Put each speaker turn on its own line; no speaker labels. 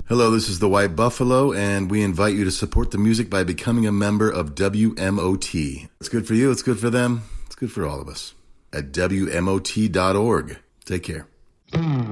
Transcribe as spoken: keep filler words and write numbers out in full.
Hello, this is the White Buffalo, and we invite you to support the music by becoming a member of W M O T. It's good for you, it's good for them, it's good for all of us. At W M O T dot org. Take care.